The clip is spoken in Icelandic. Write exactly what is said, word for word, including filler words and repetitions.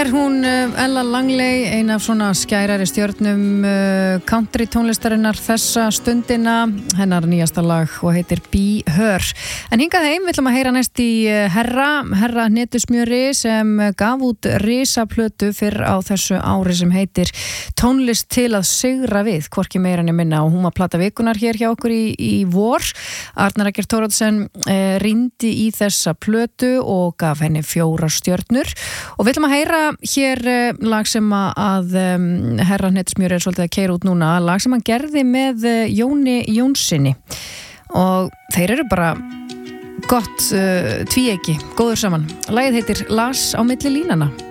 Er hún Ella Langley, ein af svona skærari stjörnum uh, country tónlistarinnar þessa stundina, hennar nýjasta lag og heitir Be Her. En hingað heim viljum að heyra næst í Herra, Herra Hnetusmjöri sem gaf út risaplötu fyrr á þessu ári sem heitir Tónlist til að sigra við, hvorki meira en ég minna, og hún var plata vikunar hér hjá okkur í, í vor. Arnar Eggert Thoroddsen eh, rýndi í þessa plötu og gaf henni fjórar stjörnur og viljum að heyra hér uh, lag sem að um, Herra Hnetusmjöri er svolítið að keyra út núna, lag sem hann gerði með uh, Jóni Jónssoni og þeir eru bara gott uh, tvíeyki, góður saman. Lagið heitir Las á milli línana.